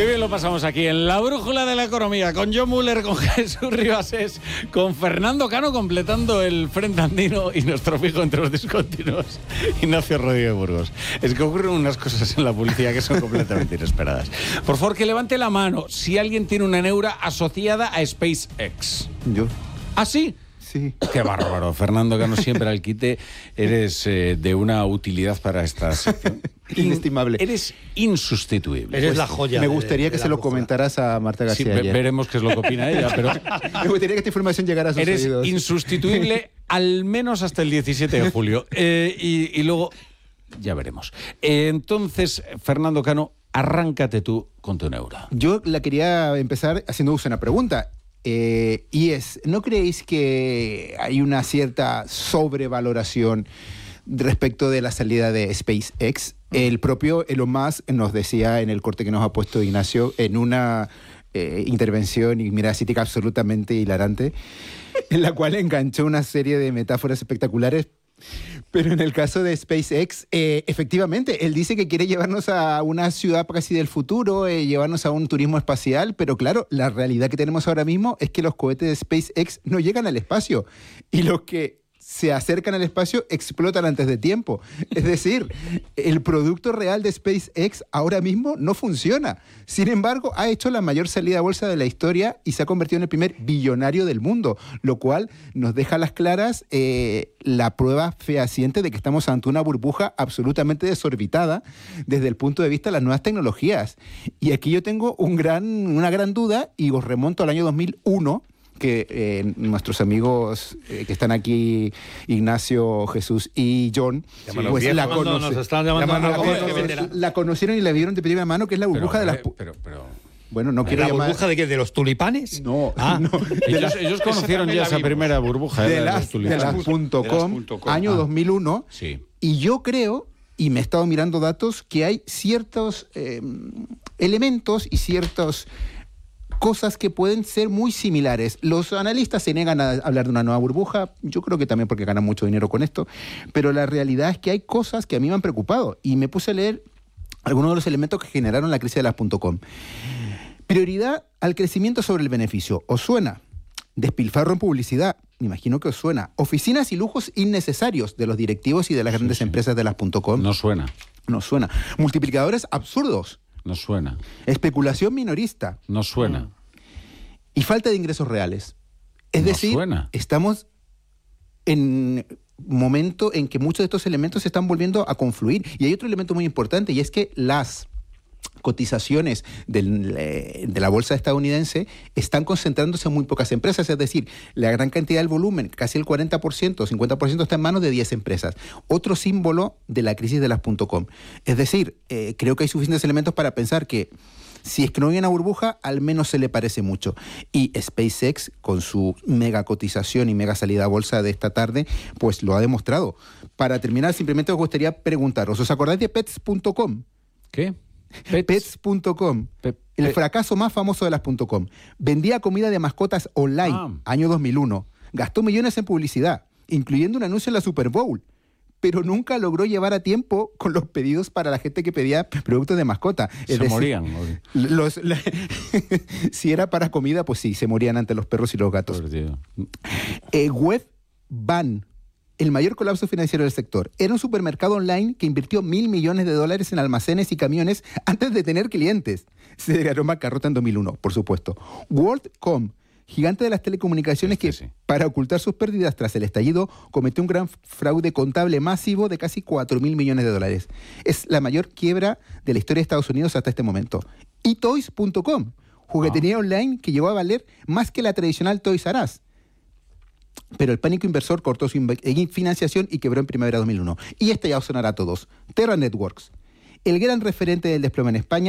Qué bien lo pasamos aquí en La Brújula de la Economía, con John Muller, con Jesús Ribasés, con Fernando Cano completando el Frente Andino y nuestro fijo entre los discontinuos, Ignacio Rodríguez Burgos. Es que ocurren unas cosas en la publicidad que son completamente inesperadas. Por favor, que levante la mano si alguien tiene una neura asociada a SpaceX. Yo. ¿Ah, sí? Sí. Qué bárbaro, Fernando Cano, siempre al quite. Eres de una utilidad para esta sección. Inestimable. Eres insustituible. Eres la joya. Me gustaría que de se la lo brújula. comentaras a Marta Sí, García ayer. veremos qué es lo que opina ella, pero Me gustaría que esta información llegara a sus eres oídos. insustituible al menos hasta el 17 de julio. Y luego ya veremos. Entonces, Fernando Cano, arráncate tú con tu neura. Yo la quería empezar haciendo una pregunta. Y es, ¿no creéis que hay una cierta sobrevaloración respecto de la salida de SpaceX? El propio Elon Musk nos decía en el corte que nos ha puesto Ignacio, en una intervención y mira cítica absolutamente hilarante, en la cual enganchó una serie de metáforas espectaculares. Pero en el caso de SpaceX, efectivamente, él dice que quiere llevarnos a una ciudad casi del futuro, llevarnos a un turismo espacial, pero claro, la realidad que tenemos ahora mismo es que los cohetes de SpaceX no llegan al espacio y los que se acercan al espacio explotan antes de tiempo. Es decir, el producto real de SpaceX ahora mismo no funciona. Sin embargo, ha hecho la mayor salida a bolsa de la historia y se ha convertido en el primer billonario del mundo, lo cual nos deja a las claras la prueba fehaciente de que estamos ante una burbuja absolutamente desorbitada desde el punto de vista de las nuevas tecnologías. Y aquí yo tengo una gran duda y os remonto al año 2001, que nuestros amigos que están aquí, Ignacio, Jesús y John, pues la conocieron y la vieron de primera mano, que es la burbuja de las... Bueno, no quiero ¿La llamar... burbuja de qué? ¿De los tulipanes? No, Ah. no. Ellos conocieron ya esa primera burbuja De los tulipanes. las .com, año 2001, Sí. y yo creo, y me he estado mirando datos, que hay ciertos elementos y ciertos cosas que pueden ser muy similares. Los analistas se niegan a hablar de una nueva burbuja, yo creo que también porque ganan mucho dinero con esto, pero la realidad es que hay cosas que a mí me han preocupado, y me puse a leer algunos de los elementos que generaron la crisis de las .com. Prioridad al crecimiento sobre el beneficio. ¿Os suena? Despilfarro en publicidad. Me imagino que os suena. Oficinas y lujos innecesarios de los directivos y de las grandes empresas de las .com. No suena. No suena. Multiplicadores absurdos. No suena. Especulación minorista. No suena. Y falta de ingresos reales. Es No decir, suena. estamos en momento en que muchos de estos elementos se están volviendo a confluir. Y hay otro elemento muy importante, y es que las cotizaciones de la bolsa estadounidense están concentrándose en muy pocas empresas, es decir, la gran cantidad del volumen, casi el 40%, 50% está en manos de 10 empresas. Otro símbolo de la crisis de las .com. Es decir, creo que hay suficientes elementos para pensar que si es que no hay una burbuja, al menos se le parece mucho. Y SpaceX, con su mega cotización y mega salida a bolsa de esta tarde, pues lo ha demostrado. Para terminar, simplemente os gustaría preguntaros, ¿os acordáis de Pets.com? ¿Qué? Pets.com, el fracaso más famoso de las .com. Vendía comida de mascotas online, año 2001. Gastó millones en publicidad, incluyendo un anuncio en la Super Bowl, pero nunca logró llevar a tiempo con los pedidos para la gente que pedía productos de mascota. Es decir, morían. Si era para comida, pues sí, se morían ante los perros y los gatos. Webvan, el mayor colapso financiero del sector. Era un supermercado online que invirtió $1.000 millones en almacenes y camiones antes de tener clientes. Se declaró bancarrota en 2001, por supuesto. WorldCom, gigante de las telecomunicaciones para ocultar sus pérdidas tras el estallido, cometió un gran fraude contable masivo de casi $4.000 millones. Es la mayor quiebra de la historia de Estados Unidos hasta este momento. Y Toys.com, juguetería online que llegó a valer más que la tradicional Toys R Us. Pero el pánico inversor cortó su financiación y quebró en primavera de 2001. Y este ya os sonará a todos. Terra Networks, el gran referente del desplome en España,